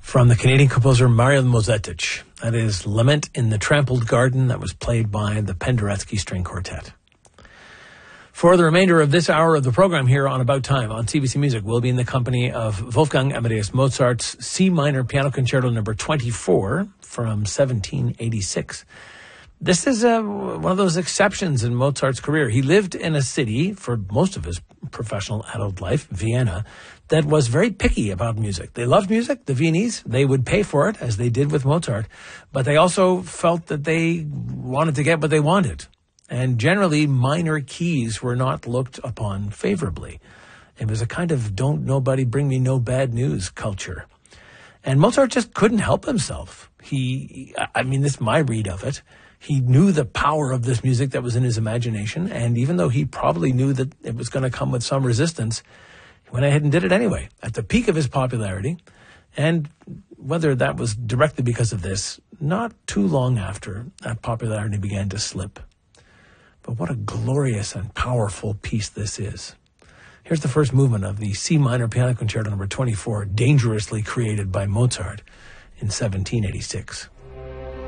from the Canadian composer Marian Mozetic. That is Lament in the Trampled Garden, that was played by the Penderecki String Quartet. For the remainder of this hour of the program here on About Time on CBC Music, we'll be in the company of Wolfgang Amadeus Mozart's C minor Piano Concerto number 24 from 1786. This is one of those exceptions in Mozart's career. He lived in a city for most of his professional adult life, Vienna, that was very picky about music. They loved music, the Viennese. They would pay for it, as they did with Mozart, but they also felt that they wanted to get what they wanted. And generally, minor keys were not looked upon favorably. It was a kind of don't nobody bring me no bad news culture. And Mozart just couldn't help himself. This is my read of it. He knew the power of this music that was in his imagination, and even though he probably knew that it was going to come with some resistance, he went ahead and did it anyway, at the peak of his popularity. And whether that was directly because of this, not too long after that popularity began to slip. But what a glorious and powerful piece this is. Here's the first movement of the C minor Piano Concerto number 24, dangerously created by Mozart in 1786.